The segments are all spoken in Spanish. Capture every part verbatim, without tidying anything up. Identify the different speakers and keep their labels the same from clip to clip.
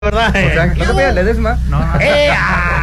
Speaker 1: ¿Verdad?
Speaker 2: O sea, no te pidas Ledesma.
Speaker 1: No, no. ¡Eh!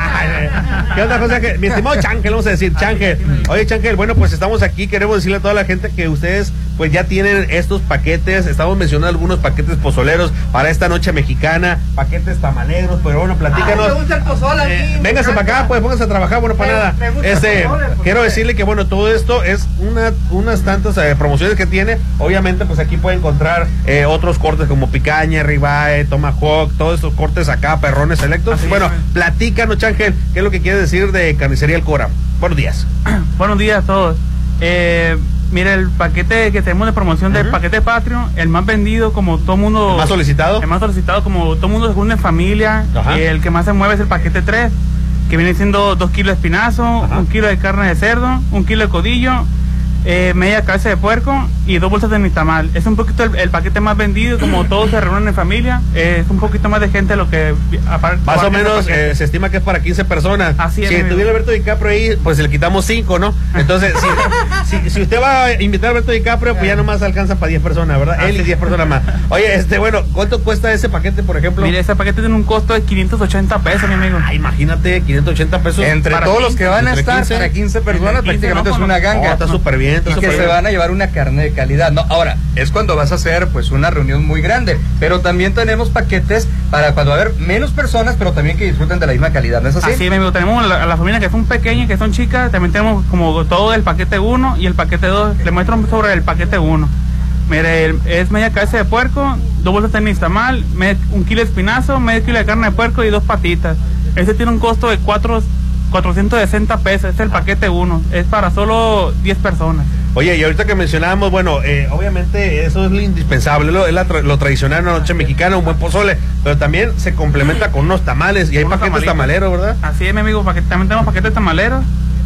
Speaker 1: ¿Qué onda, José Ángel? Mi estimado Changel, vamos a decir, Changel. Oye, Changel, bueno, pues estamos aquí, queremos decirle a toda la gente que ustedes pues ya tienen estos paquetes, estamos mencionando algunos paquetes pozoleros para esta noche mexicana, paquetes tamaleros, pero bueno, platícanos.
Speaker 2: Ay, me gusta el pozole aquí,
Speaker 1: eh, véngase para acá, pues póngase a trabajar, bueno, para
Speaker 2: me,
Speaker 1: nada.
Speaker 2: Me gusta
Speaker 1: este,
Speaker 2: el pozole,
Speaker 1: quiero decirle que bueno, todo esto es una, unas tantas eh, promociones que tiene, obviamente pues aquí puede encontrar eh, otros cortes como picaña, ribeye, tomahawk, todos estos cortes acá, perrones selectos.
Speaker 2: Así
Speaker 1: bueno,
Speaker 2: es.
Speaker 1: platícanos, Changel, ¿qué es lo que quiere decir de Carnicería El Cora? Buenos días.
Speaker 3: Buenos días a todos. Eh, mire, el paquete que tenemos de promoción del uh-huh. paquete Patreon, el más vendido, como todo mundo...
Speaker 1: ¿El más solicitado?
Speaker 3: El más solicitado, como todo mundo se une en familia. Y el que más se mueve es el paquete tres, que viene siendo dos kilos de espinazo, Ajá. un kilo de carne de cerdo, un kilo de codillo, eh, media cabeza de puerco y dos bolsas de nixtamal. Es un poquito el, el paquete más vendido, como todos se reúnen en familia, eh, es un poquito más de gente lo que... Aparte,
Speaker 1: más o menos eh, se estima que es para quince personas.
Speaker 3: Así es.
Speaker 1: Si tuviera Alberto DiCaprio ahí, pues le quitamos cinco, ¿no? Entonces, si, si, si usted va a invitar a Alberto DiCaprio, pues ya nomás alcanza para diez personas, ¿verdad? Él y diez personas más. Oye, este, bueno, ¿cuánto cuesta ese paquete, por ejemplo?
Speaker 3: Mire, ese paquete tiene un costo de quinientos ochenta pesos, mi amigo.
Speaker 1: Ah, imagínate, quinientos ochenta pesos.
Speaker 2: Entre todos quince, los que van a estar quince, para quince personas, quince, prácticamente no, es una ganga.
Speaker 1: Oh, está súper bien. Está
Speaker 2: y
Speaker 1: super
Speaker 2: que
Speaker 1: bien.
Speaker 2: Se van a llevar una carne de calidad. No, ahora, es cuando vas a hacer pues una reunión muy grande, pero también tenemos paquetes para cuando va a haber menos personas, pero también que disfruten de la misma calidad, ¿no es así?
Speaker 3: Así, mi amigo, tenemos a la, la familia que son pequeñas, que son chicas, también tenemos como todo el paquete uno y el paquete dos. Le muestro sobre el paquete uno. Mire, es media cabeza de puerco, dos bolsas de nixtamal, un kilo de espinazo, medio kilo de carne de puerco y dos patitas. Este tiene un costo de cuatro, cuatrocientos sesenta pesos, este es el paquete uno, es para solo diez personas.
Speaker 1: Oye, y ahorita que mencionábamos, bueno, eh, obviamente eso es lo indispensable, lo, es la tra lo tradicional en la noche mexicana, un buen pozole, pero también se complementa con unos tamales, y hay paquetes tamalitos. tamaleros, ¿verdad?
Speaker 3: Así es, mi amigo, también tenemos paquetes tamaleros,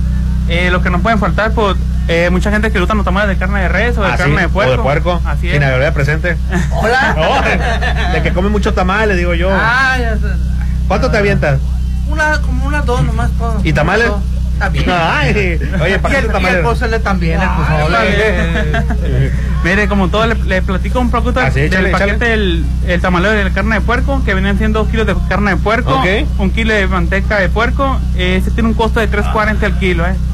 Speaker 3: eh, lo que no pueden faltar, pues, eh, mucha gente que le gustan los tamales de carne de res o de
Speaker 1: ¿Ah,
Speaker 3: carne
Speaker 1: sí?
Speaker 3: de puerco.
Speaker 1: O de puerco,
Speaker 3: así es.
Speaker 1: Sin agregar presente.
Speaker 2: Hola.
Speaker 1: No, de que come muchos tamales, digo yo.
Speaker 4: Ah, ya sé.
Speaker 1: ¿Cuánto te avientas?
Speaker 4: Una, como unas dos nomás. Todo.
Speaker 1: ¿Y tamales?
Speaker 4: También.
Speaker 1: Ay, oye,
Speaker 4: y el, y el pozole también, el pozole.
Speaker 3: Mire, como todo, le, le platico un poquito ah, sí, del échale, paquete échale. El, el tamalero de la carne de puerco, que venían siendo dos kilos de carne de puerco, okay. un kilo de manteca de puerco, eh, ese tiene un costo de tres cuarenta el kilo, eh.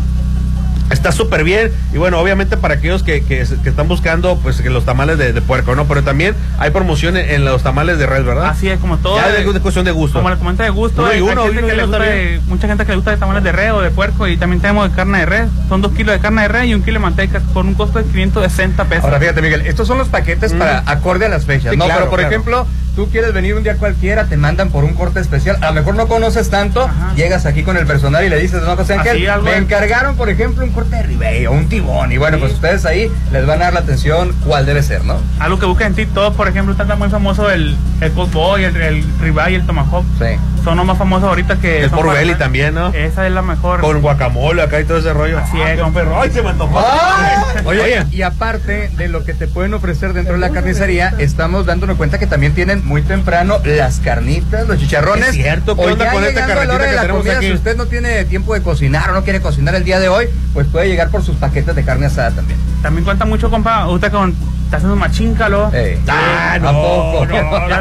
Speaker 1: Está súper bien, y bueno, obviamente para aquellos que, que, que están buscando pues que los tamales de, de puerco, ¿no? Pero también hay promociones en los tamales de res, ¿verdad?
Speaker 3: Así es, como todo.
Speaker 1: Ya es de cuestión de gusto.
Speaker 3: Como le comenta de gusto,
Speaker 1: uno
Speaker 3: hay,
Speaker 1: y uno,
Speaker 3: hay gente
Speaker 1: uno
Speaker 3: que le gusta de, mucha gente que le gusta de tamales de res o de puerco, y también tenemos de carne de res. Son dos kilos de carne de res y un kilo de manteca con un costo de quinientos sesenta pesos.
Speaker 2: Ahora fíjate, Miguel, estos son los paquetes mm. para acorde a las fechas, sí, ¿no? Claro, pero por claro. ejemplo, tú quieres venir un día cualquiera, te mandan por un corte especial, a lo mejor no conoces tanto, Ajá. llegas aquí con el personal y le dices, no, José Ángel, me encargaron, por ejemplo, un corte de ribeye o un tibón, y bueno, sí. pues ustedes ahí les van a dar la atención cuál debe ser, ¿no?
Speaker 3: Algo que busquen en TikTok, por ejemplo, está muy famoso el, el cowboy, el, el ribeye y el tomahawk.
Speaker 2: Sí.
Speaker 3: Son los más famosos ahorita que...
Speaker 1: El pork belly también, ¿no?
Speaker 3: Esa es la mejor.
Speaker 1: Con guacamole acá y todo ese rollo.
Speaker 3: Así
Speaker 1: ah,
Speaker 3: es, con perro.
Speaker 1: ¡Ay, se me antojó!
Speaker 2: Oye, Oye, y aparte de lo que te pueden ofrecer dentro de la carnicería, estamos dándonos cuenta que también tienen muy temprano las carnitas, los chicharrones.
Speaker 1: Es cierto, ¿qué onda con esta carnita que tenemos
Speaker 2: comida,
Speaker 1: aquí?
Speaker 2: Si usted no tiene tiempo de cocinar o no quiere cocinar el día de hoy, pues puede llegar por sus paquetes de carne asada también.
Speaker 3: También cuenta mucho, compa, usted con... está haciendo machíncalo.
Speaker 1: Hey. Ah, no,
Speaker 2: ¿a poco?
Speaker 1: No, no, no,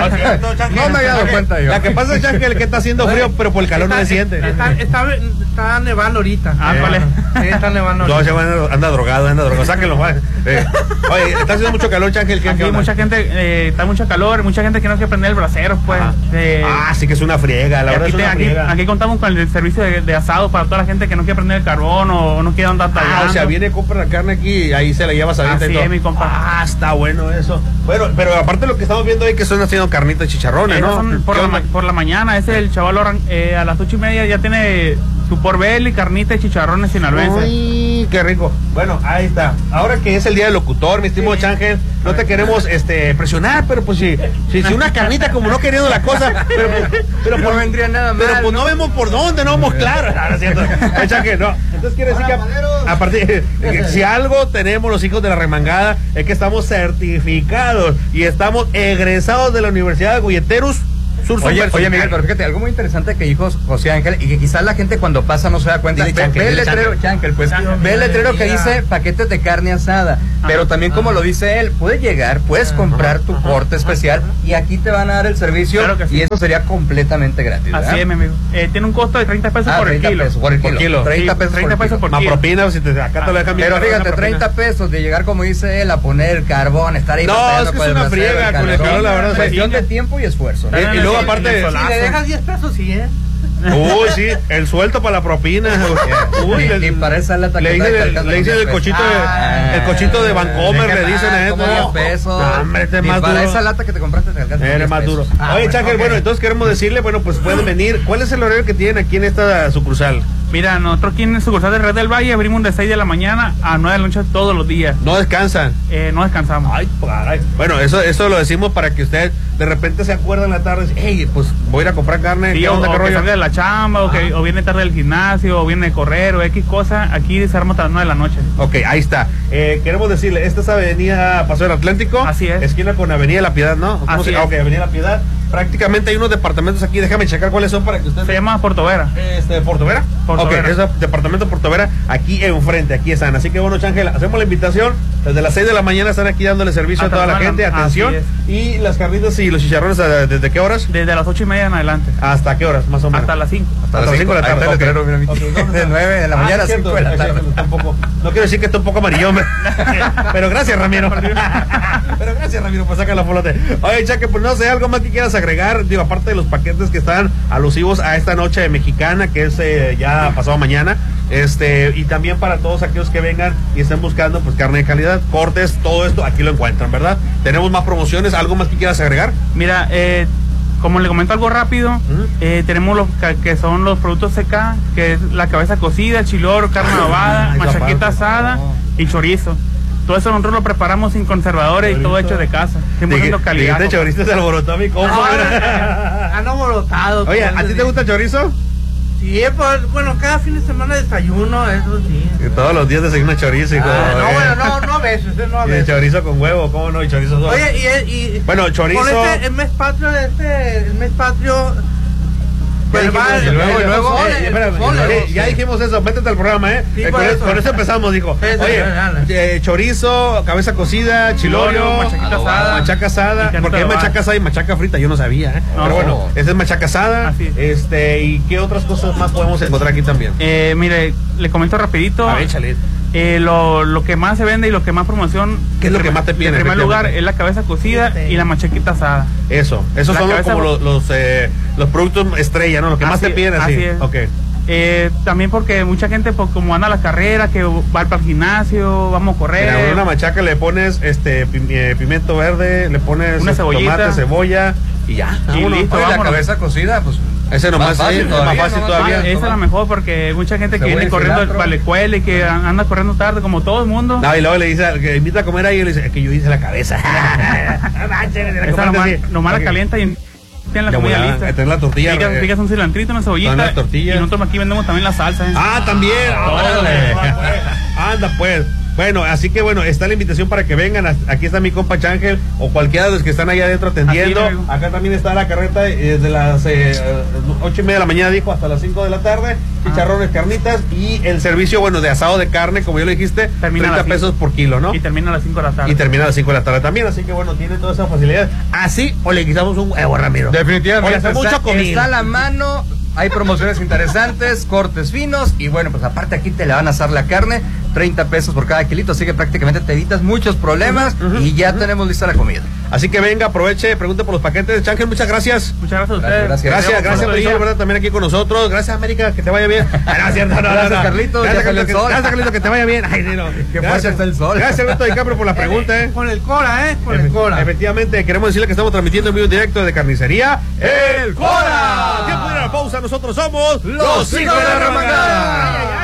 Speaker 1: no,
Speaker 2: no me había dado cuenta yo.
Speaker 1: La que pasa es Changel, que está haciendo frío, pero por el calor
Speaker 4: está,
Speaker 1: no se siente.
Speaker 4: Está, está, está nevando ahorita.
Speaker 3: Ah, vale.
Speaker 4: Eh, sí, está nevando
Speaker 1: no,
Speaker 4: ahorita.
Speaker 1: No, anda, anda drogado, anda drogado. Sáquenlo, eh. Oye, está haciendo mucho calor, Changel.
Speaker 3: Aquí hay mucha gente, eh, está mucho calor, mucha gente que no quiere prender el brasero, pues.
Speaker 1: Eh, ah, sí que es una friega, la verdad
Speaker 3: aquí,
Speaker 1: es una
Speaker 3: aquí,
Speaker 1: friega.
Speaker 3: Aquí contamos con el servicio de, de asado para toda la gente que no quiere prender el carbón o, o no quiere andar tallando.
Speaker 1: Ah, o sea, viene, compra la carne aquí y ahí se la llevas a
Speaker 3: Así
Speaker 1: y todo.
Speaker 3: Es, mi compa.
Speaker 1: Ah, está bueno eso. Bueno, pero aparte lo que estamos viendo ahí que están haciendo carnitas y chicharrones,
Speaker 3: eh,
Speaker 1: ¿no?
Speaker 3: Son por, la, por la mañana, ese el chaval eh, a las ocho y media ya tiene su pork belly, carnita y chicharrones sinaloenses.
Speaker 1: Uy, qué rico. Bueno, ahí está. Ahora que es el día del locutor, mi estimado sí. Changel, no te queremos este presionar, pero pues si, si, si una carnita como no queriendo la cosa, pero, pero
Speaker 2: no
Speaker 1: por,
Speaker 2: vendría nada mal.
Speaker 1: Pero pues no, no vemos por dónde, no vamos claro. No, no es cierto. Eh, Changel, no. Entonces quiere decir que a, a partir eh, si algo tenemos los hijos de la remangada es que estamos certificados y estamos egresados de la Universidad de Golleteros
Speaker 2: Sur, oye, super, oye, Miguel, pero fíjate, algo muy interesante que dijo José Ángel y que quizás la gente cuando pasa no se da cuenta. Ve, Chankel, ve el letrero, Chankel, pues, Chankel, ve el letrero que dice paquetes de carne asada, ah, pero también ah, como lo dice él, puedes llegar, puedes comprar tu corte especial y aquí te van a dar el servicio, claro sí. Y eso sería completamente gratis, ¿verdad?
Speaker 3: Así es, mi amigo. Eh, tiene un costo de treinta pesos ah, por, el kilo.
Speaker 2: Pesos por el kilo. Por kilo.
Speaker 1: treinta pesos, treinta pesos por kilo. Más propina, si te, acá te lo dejan bien.
Speaker 2: Pero fíjate, treinta pesos de llegar, como dice él, a poner carbón, estar ahí.
Speaker 1: No, es que es una friega con el calor, la verdad.
Speaker 2: Cuestión de tiempo y esfuerzo.
Speaker 1: Y luego aparte...
Speaker 4: Si le dejas diez pesos, sí, ¿eh?
Speaker 1: Uy, sí, el suelto para la propina.
Speaker 2: Uy, y, y para esa lata
Speaker 1: le dicen el, le dicen el cochito de, el cochito de Vancomer, le dicen a
Speaker 2: esto. diez pesos.
Speaker 1: No, hombre, este es más
Speaker 2: para
Speaker 1: duro.
Speaker 2: esa lata que te compraste te alcanza.
Speaker 1: Eres más duro. Ah, Oye, bueno, Chankel, okay. Bueno, entonces queremos decirle, bueno, pues pueden venir. ¿Cuál es el horario que tienen aquí en esta sucursal?
Speaker 3: Mira, nosotros aquí en la sucursal de Red del Valle abrimos de seis de la mañana a nueve de la noche todos los días.
Speaker 1: ¿No descansan?
Speaker 3: Eh, no descansamos.
Speaker 1: Ay, caray. Bueno, eso eso lo decimos para que usted de repente se acuerde en la tarde y dice, hey, pues voy a ir a comprar carne.
Speaker 3: Sí,
Speaker 1: ¿Qué
Speaker 3: o,
Speaker 1: onda,
Speaker 3: o
Speaker 1: qué
Speaker 3: que
Speaker 1: rollo?
Speaker 3: salga de la chamba, ah. o, que, o viene tarde del gimnasio, o viene de correr, o X cosa. Aquí se arma hasta las nueve de la noche.
Speaker 1: Ok, ahí está. Eh, queremos decirle, esta es Avenida Paseo del Atlántico.
Speaker 3: Así es.
Speaker 1: Esquina con Avenida La Piedad, ¿no?
Speaker 3: Así
Speaker 1: se...
Speaker 3: es.
Speaker 1: Ah, ok, Avenida La Piedad. Prácticamente hay unos departamentos aquí, déjame checar cuáles son para que usted...
Speaker 3: Se llama Portovera.
Speaker 1: Este, ¿Portovera?
Speaker 3: Portovera.
Speaker 1: Ok, es departamento Portovera, aquí enfrente, aquí están. Así que bueno, Chankel, hacemos la invitación, desde las seis de la mañana están aquí dándole servicio hasta a toda la gente, la... atención. Y las carnitas y los chicharrones, ¿desde qué horas?
Speaker 3: Desde las ocho y media en adelante.
Speaker 1: ¿Hasta qué horas, más o menos?
Speaker 3: Hasta las cinco.
Speaker 1: Hasta, hasta las cinco de la tarde. Okay.
Speaker 2: Letrero, mira, okay. Okay. De nueve de la ah, mañana a cinco de la tarde.
Speaker 1: Tampoco, no quiero decir que está un poco amarillón, pero gracias, Ramiro. Pero gracias, Ramiro, pues saca la folote. Oye, Chankel, pues no sé, algo más que quieras agregar, digo, aparte de los paquetes que están alusivos a esta noche mexicana, que es eh, ya pasado mañana, este, y también para todos aquellos que vengan y estén buscando pues carne de calidad, cortes, todo esto, aquí lo encuentran, ¿verdad? Tenemos más promociones, ¿algo más que quieras agregar?
Speaker 3: Mira, eh, como le comento algo rápido, uh-huh. eh, tenemos los que son los productos C K, que es la cabeza cocida, chilor, carne lavada, machaquita asada oh. y chorizo. Todo eso nosotros lo preparamos sin conservadores chorizo. Y todo hecho de casa, cien por ciento calidad.
Speaker 1: ¿De chorizo se alborotó mi compa?
Speaker 4: Han alborotado.
Speaker 1: Oye, ¿a ti te gusta el chorizo?
Speaker 4: Sí, pues, bueno, cada fin de semana desayuno, eso sí.
Speaker 1: Y todos los días desayuno chorizo, hijo.
Speaker 4: Ah, no, bueno, no, no a veces, no a veces.
Speaker 1: Y chorizo con huevo, ¿cómo no? Y chorizo solo.
Speaker 4: Oye, y, y
Speaker 1: bueno, chorizo.
Speaker 4: Con este, el mes patrio, este, el mes patrio.
Speaker 1: Pues dijimos, va, y luego, y luego, eh, eh, espérame, eh, ya dijimos eso, métete al programa, ¿eh? Sí, eh con, eso. con eso empezamos, dijo. Eso, oye, eh, chorizo, cabeza cocida, chilorio,
Speaker 3: machaquita oh, asada,
Speaker 1: machaca asada, porque hay machaca asada y machaca frita, yo no sabía, ¿eh? No, pero bueno, esa es machaca asada, este, y qué otras cosas más podemos encontrar aquí también.
Speaker 3: Eh, mire, le comento rapidito.
Speaker 1: A ver, échale.
Speaker 3: Eh, lo, lo que más se vende y lo que más promoción,
Speaker 1: ¿qué es lo que más te pide?
Speaker 3: En primer lugar es la cabeza cocida y la machaquita asada.
Speaker 1: Eso, esos la son los, como los los, eh, los productos estrella, ¿no? Lo que así, más te piden así.
Speaker 3: así es.
Speaker 1: Okay.
Speaker 3: Eh, también porque mucha gente, pues, como anda a la carrera, que va para el gimnasio, vamos a correr.
Speaker 1: Mira, una machaca le pones este pimiento verde, le pones
Speaker 3: una cebollita,
Speaker 1: tomate, cebolla y ya.
Speaker 2: Y listo, oye, la cabeza cocida, pues
Speaker 1: ese nomás
Speaker 2: más fácil,
Speaker 1: sí,
Speaker 2: todavía,
Speaker 1: más fácil
Speaker 3: no,
Speaker 1: todavía.
Speaker 3: Esa es la mejor porque mucha gente que viene corriendo para la escuela y que anda corriendo tarde como todo el mundo.
Speaker 1: No, y luego le dice, que invita a comer ahí y le dice, es que yo hice la cabeza.
Speaker 3: Esa nomás, nomás la calienta y tienen la comida
Speaker 1: buena,
Speaker 3: lista.
Speaker 1: Esta es la tortilla.
Speaker 3: Picas,
Speaker 1: eh.
Speaker 3: picas un cilantrito, una cebollita.
Speaker 1: Una tortilla.
Speaker 3: Y nosotros aquí vendemos también la salsa. ¿eh?
Speaker 1: Ah, también.
Speaker 3: Órale.
Speaker 1: Anda pues. Bueno, así que bueno, está la invitación para que vengan. Aquí está mi compa Chankel o cualquiera de los que están allá adentro atendiendo. Así, acá también está la carreta desde las eh, ocho y media de la mañana, dijo, hasta las cinco de la tarde. Chicharrones, ah. carnitas y el servicio, bueno, de asado de carne, como ya lo dijiste, termina treinta pesos por kilo, ¿no?
Speaker 3: Y termina a las cinco de la tarde.
Speaker 1: Y termina a las cinco de la tarde también, así que bueno, tiene toda esa facilidad. Así o le quitamos un huevo, Ramiro.
Speaker 2: Definitivamente.
Speaker 1: O le hacemos mucha comida.
Speaker 2: Está a la mano. Hay promociones interesantes, cortes finos y bueno, pues aparte aquí te le van a asar la carne, treinta pesos por cada kilito, así que prácticamente te evitas muchos problemas uh-huh, uh-huh, y ya uh-huh. tenemos lista la comida.
Speaker 1: Así que venga, aproveche, pregunte por los paquetes. Chankel, muchas gracias.
Speaker 3: Muchas gracias a ustedes.
Speaker 1: Gracias, gracias, gracias por estar, ¿verdad? También aquí con nosotros. Gracias, América, que te vaya bien. Gracias, no, no,
Speaker 2: gracias,
Speaker 1: no,
Speaker 2: Carlitos.
Speaker 1: Gracias, Carlitos, que, gracias, Carlitos, que te vaya bien. Ay, no.
Speaker 2: Qué fuerte está el sol.
Speaker 1: Gracias, Alberto DiCaprio, por la pregunta, ¿eh?
Speaker 4: Con el Cora, ¿eh? Con el Cora.
Speaker 1: Efectivamente, queremos decirle que estamos transmitiendo en vivo directo de Carnicería El Cora. Tiempo de ir a la pausa, nosotros somos
Speaker 2: Los Hijos de la Remangada.